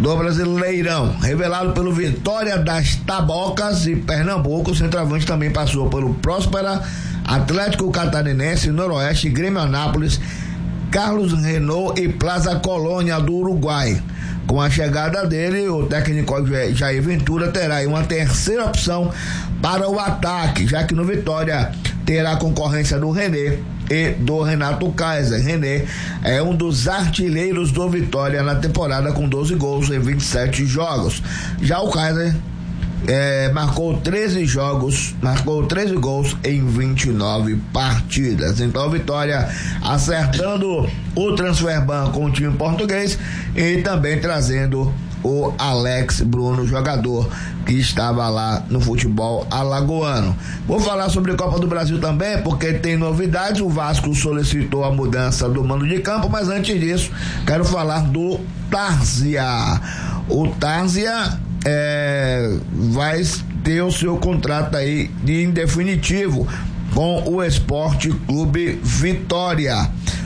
do Brasileirão. Revelado pelo Vitória das Tabocas e Pernambuco, o centroavante também passou pelo Próspera, Atlético Catarinense, Noroeste, Grêmio Anápolis, Carlos Renault e Plaza Colônia do Uruguai. Com a chegada dele, o técnico Jair Ventura terá aí uma terceira opção para o ataque, já que no Vitória terá a concorrência do René e do Renato Kaiser. René é um dos artilheiros do Vitória na temporada, com 12 gols em 27 jogos. Já o Kaiser marcou 13 gols em 29 partidas. Então, Vitória acertando o transfer ban com o time português e também trazendo o Alex Bruno, jogador que estava lá no futebol alagoano. Vou falar sobre a Copa do Brasil também, porque tem novidades. O Vasco solicitou a mudança do mando de campo, mas antes disso, quero falar do Tárzia. O Tárzia vai ter o seu contrato aí de indefinitivo com o Esporte Clube Vitória.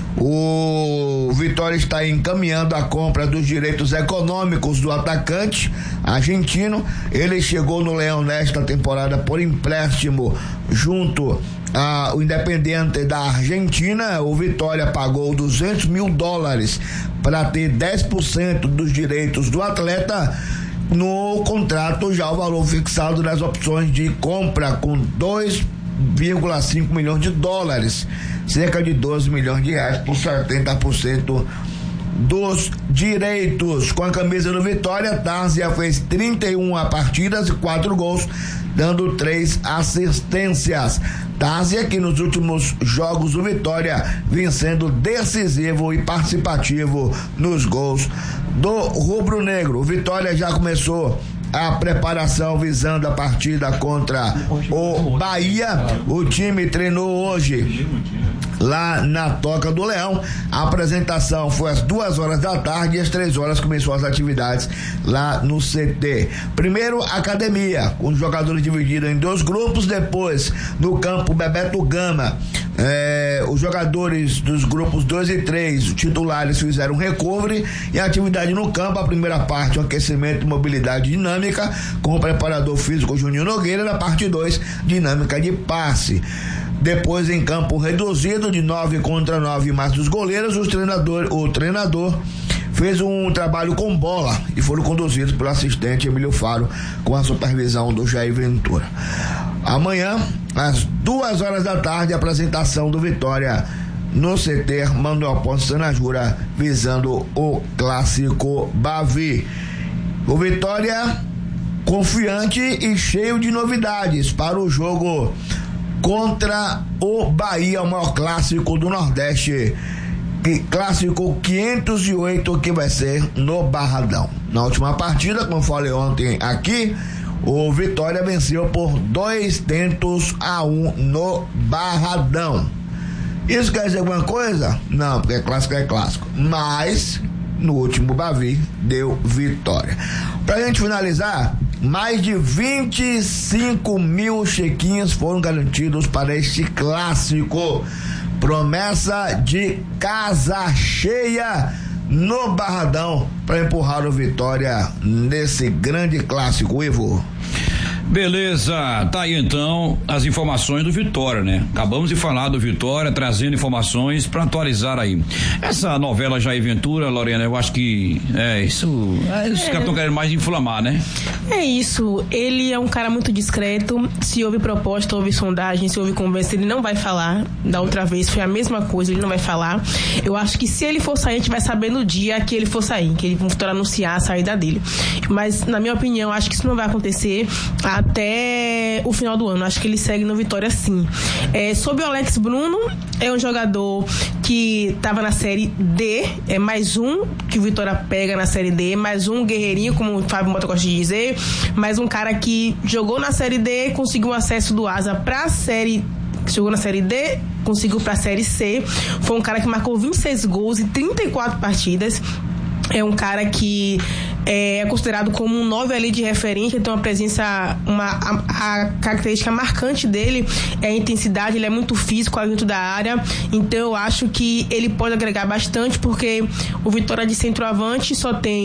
O Vitória está encaminhando a compra dos direitos econômicos do atacante argentino. Ele chegou no Leão nesta temporada por empréstimo junto ao Independiente da Argentina. O Vitória pagou $200 mil para ter 10% dos direitos do atleta. No contrato, já o valor fixado nas opções de compra, com $2,5 milhões, cerca de R$12 milhões por 70% dos direitos. Com a camisa do Vitória, Tárzia fez 31 partidas e 4 gols, dando 3 assistências. Tárzia, que nos últimos jogos do Vitória vem sendo decisivo e participativo nos gols do rubro-negro. O Vitória já começou a preparação visando a partida contra o Bahia. O time treinou hoje lá na Toca do Leão. A apresentação foi às 14h e às 15h começou as atividades lá no CT. Primeiro, academia, com os jogadores divididos em 2 grupos. Depois, no campo Bebeto Gama, os jogadores dos grupos 2 e 3, os titulares, fizeram recovery e atividade no campo. A primeira parte, um aquecimento e mobilidade dinâmica com o preparador físico Juninho Nogueira. Na parte 2, dinâmica de passe. Depois, em campo reduzido de 9 contra 9 mais os goleiros, o treinador fez um trabalho com bola e foram conduzidos pelo assistente Emílio Faro, com a supervisão do Jair Ventura. Amanhã, às 14h, a apresentação do Vitória no CT Manuel Ponce Sanajura, visando o Clássico Bavi. O Vitória confiante e cheio de novidades para o jogo contra o Bahia, o maior clássico do Nordeste, clássico 508, que vai ser no Barradão. Na última partida, como falei ontem aqui, o Vitória venceu por 2-1 no Barradão. Isso quer dizer alguma coisa? Não, porque clássico é clássico. Mas no último Bavi deu vitória. Pra gente finalizar, mais de 25 mil chequinhos foram garantidos para este clássico. Promessa de casa cheia no Barradão para empurrar o Vitória nesse grande clássico, Ivo. Beleza, tá aí então as informações do Vitória, né? Acabamos de falar do Vitória, trazendo informações para atualizar aí. Essa novela Jair Ventura, Lorena, eu acho que os caras estão querendo mais inflamar, né? É isso, ele é um cara muito discreto. Se houve proposta, houve sondagem, se houve conversa, ele não vai falar. Da outra vez foi a mesma coisa, ele não vai falar. Eu acho que se ele for sair, a gente vai saber no dia que ele for sair, que ele vai anunciar a saída dele. Mas, na minha opinião, acho que isso não vai acontecer até o final do ano. Acho que ele segue no Vitória, sim. Sobre o Alex Bruno, é um jogador que estava na Série D, é mais um que o Vitória pega na Série D, mais um guerreirinho, como o Fábio Mota gosta de dizer, mais um cara que jogou na Série D, conseguiu acesso do Asa pra Série, chegou na Série D, conseguiu pra Série C, foi um cara que marcou 26 gols em 34 partidas. É um cara que é considerado como um 9 ali de referência, tem uma presença, a característica marcante dele é a intensidade, ele é muito físico ali dentro da área, então eu acho que ele pode agregar bastante, porque o Vitória de centroavante só tem